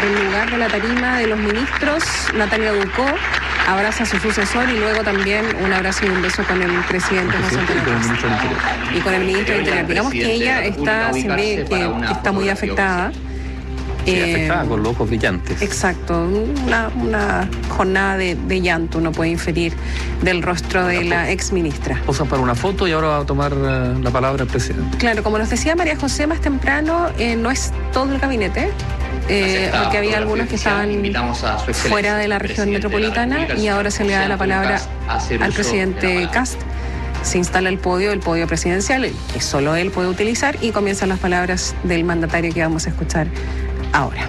el lugar de la tarima de los ministros. Natalia Ducó abraza a su sucesor y luego también un abrazo y un beso con el presidente José Antonio Cast y con el ministro de Interior. Digamos que ella se ve que está muy afectada. Sí, afectada con los ojos brillantes. Exacto, una jornada de llanto, uno puede inferir del rostro de la exministra. Posa para una foto y ahora va a tomar la palabra el presidente. Claro, como nos decía María José más temprano, no es todo el gabinete, porque había algunos que estaban fuera de la región metropolitana y ahora se le da la palabra al presidente Cast. Se instala el podio presidencial, que solo él puede utilizar, y comienzan las palabras del mandatario que vamos a escuchar ahora.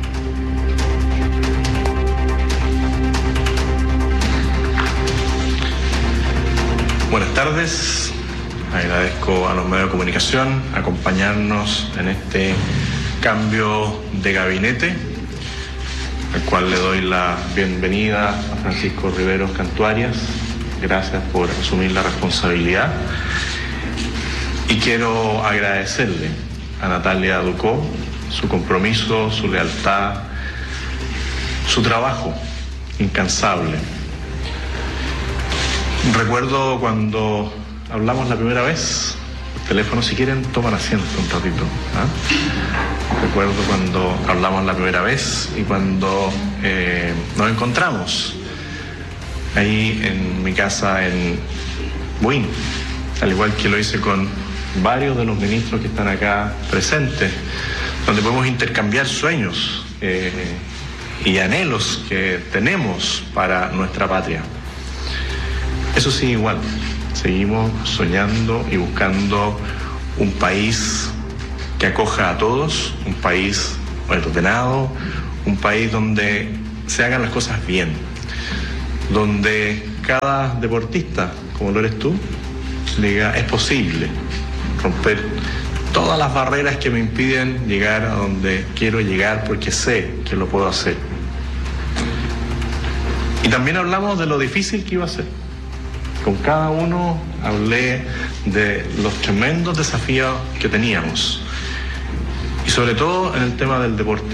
Buenas tardes, agradezco a los medios de comunicación acompañarnos en este cambio de gabinete, al cual le doy la bienvenida a Francisco Riveros Cantuarias. Gracias por asumir la responsabilidad. Y quiero agradecerle a Natalia Ducó su compromiso, su lealtad, su trabajo incansable. Recuerdo cuando hablamos la primera vez, por teléfono, si quieren toman asiento un ratito. Recuerdo cuando hablamos la primera vez y cuando nos encontramos ahí en mi casa en Buin, al igual que lo hice con varios de los ministros que están acá presentes, donde podemos intercambiar sueños y anhelos que tenemos para nuestra patria. Eso sí, igual, seguimos soñando y buscando un país que acoja a todos, un país ordenado, un país donde se hagan las cosas bien, donde cada deportista, como lo eres tú, diga, es posible romper todas las barreras que me impiden llegar a donde quiero llegar, porque sé que lo puedo hacer. Y también hablamos de lo difícil que iba a ser. Con cada uno hablé de los tremendos desafíos que teníamos, y sobre todo en el tema del deporte,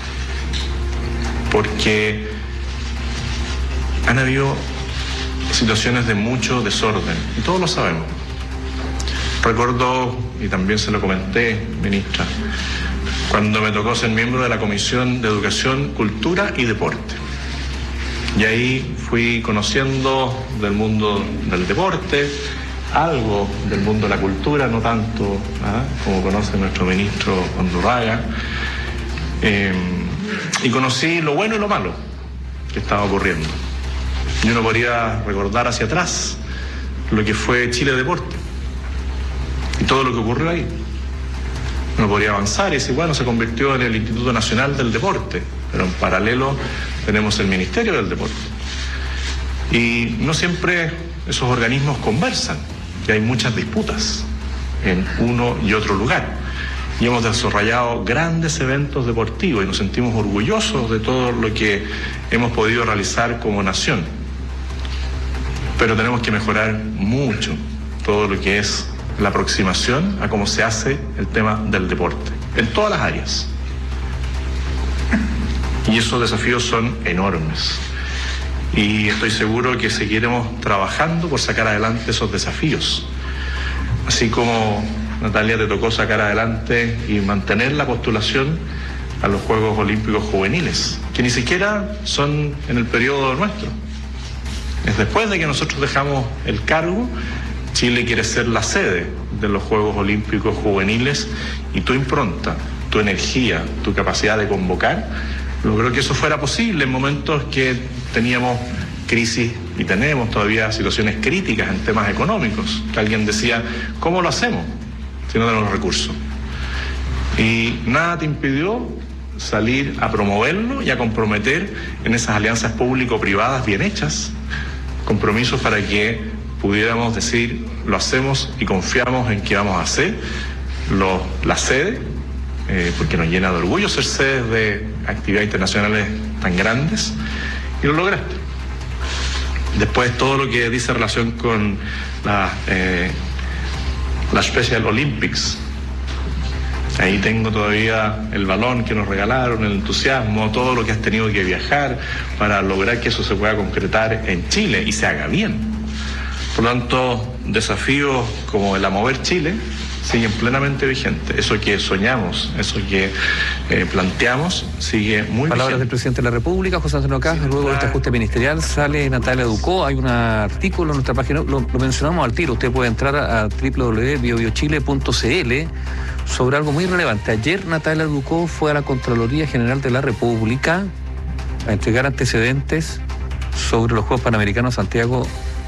porque han habido situaciones de mucho desorden, y todos lo sabemos. Recuerdo, y también se lo comenté, ministra, cuando me tocó ser miembro de la Comisión de Educación, Cultura y Deporte. Y ahí fui conociendo del mundo del deporte, algo del mundo de la cultura, no tanto como conoce nuestro ministro Ondurraga, y conocí lo bueno y lo malo que estaba ocurriendo. Y uno podría recordar hacia atrás lo que fue Chile Deporte y todo lo que ocurrió ahí. Uno podría avanzar y decir, bueno, se convirtió en el Instituto Nacional del Deporte, pero en paralelo tenemos el Ministerio del Deporte. Y no siempre esos organismos conversan, y hay muchas disputas en uno y otro lugar. Y hemos desarrollado grandes eventos deportivos y nos sentimos orgullosos de todo lo que hemos podido realizar como nación. Pero tenemos que mejorar mucho todo lo que es la aproximación a cómo se hace el tema del deporte, en todas las áreas. Y esos desafíos son enormes. Y estoy seguro que seguiremos trabajando por sacar adelante esos desafíos. Así como, Natalia, te tocó sacar adelante y mantener la postulación a los Juegos Olímpicos Juveniles, que ni siquiera son en el periodo nuestro. Es después de que nosotros dejamos el cargo. Chile quiere ser la sede de los Juegos Olímpicos Juveniles, y tu impronta, tu energía, tu capacidad de convocar logró que eso fuera posible en momentos que teníamos crisis y tenemos todavía situaciones críticas en temas económicos, que alguien decía, ¿cómo lo hacemos si no tenemos recursos? Y nada te impidió salir a promoverlo y a comprometer en esas alianzas público-privadas bien hechas, compromisos para que pudiéramos decir, lo hacemos y confiamos en que vamos a hacer la sede, porque nos llena de orgullo ser sede de actividades internacionales tan grandes, y lo lograste. Después todo lo que dice relación con la Special Olympics, Ahí tengo todavía el balón que nos regalaron, el entusiasmo, todo lo que has tenido que viajar para lograr que eso se pueda concretar en Chile y se haga bien. Por lo tanto, desafíos como el A Mover Chile siguen plenamente vigentes. Eso que soñamos, eso que planteamos, sigue muy vigente. Palabras del presidente de la República, José Antonio Caz. Luego de este ajuste ministerial sale Natalia Ducó. Hay un artículo en nuestra página, lo mencionamos al tiro. Usted puede entrar a www.biobiochile.cl sobre algo muy relevante. Ayer Natalia Ducó fue a la Contraloría General de la República a entregar antecedentes sobre los Juegos Panamericanos Santiago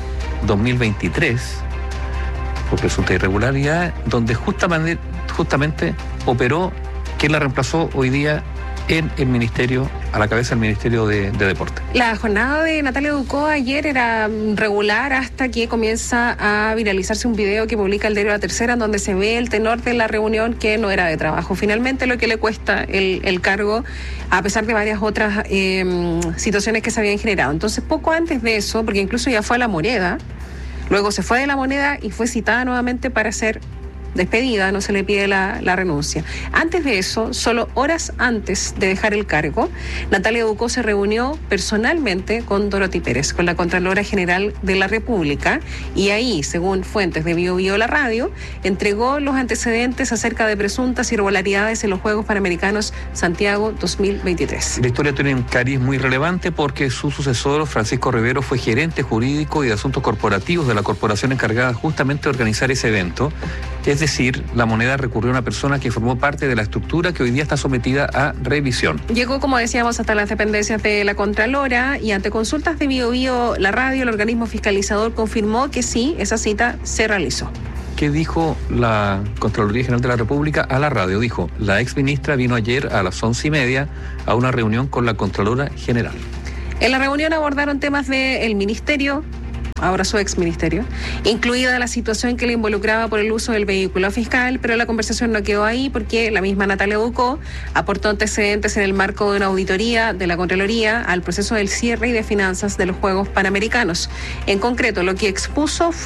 2023 por presunta irregularidad, donde justamente operó quien la reemplazó hoy día en el ministerio, a la cabeza del Ministerio de Deporte. La jornada de Natalia Ducó ayer era regular hasta que comienza a viralizarse un video que publica el diario La Tercera, en donde se ve el tenor de la reunión, que no era de trabajo. Finalmente, lo que le cuesta el cargo, a pesar de varias otras situaciones que se habían generado. Entonces, poco antes de eso, porque incluso ya fue a La Moneda, luego se fue de La Moneda y fue citada nuevamente para ser despedida, no se le pide la renuncia. Antes de eso, solo horas antes de dejar el cargo, Natalia Ducó se reunió personalmente con Dorothy Pérez, con la Contralora General de la República, y ahí, según fuentes de Bio Bio La Radio, entregó los antecedentes acerca de presuntas irregularidades en los Juegos Panamericanos Santiago 2023. La historia tiene un cariz muy relevante porque su sucesor, Francisco Rivero, fue gerente jurídico y de asuntos corporativos de la corporación encargada justamente de organizar ese evento. Es decir, La Moneda recurrió a una persona que formó parte de la estructura que hoy día está sometida a revisión. Llegó, como decíamos, hasta las dependencias de la Contralora, y ante consultas de Bio Bio La Radio, el organismo fiscalizador confirmó que sí, esa cita se realizó. ¿Qué dijo la Contraloría General de la República a la radio? Dijo: la exministra vino ayer a las 11:30 a una reunión con la Contralora General. En la reunión abordaron temas del ministerio, ahora su exministerio, incluida la situación que le involucraba por el uso del vehículo fiscal, pero la conversación no quedó ahí porque la misma Natalia Ducó aportó antecedentes en el marco de una auditoría de la Contraloría al proceso del cierre y de finanzas de los Juegos Panamericanos. En concreto, lo que expuso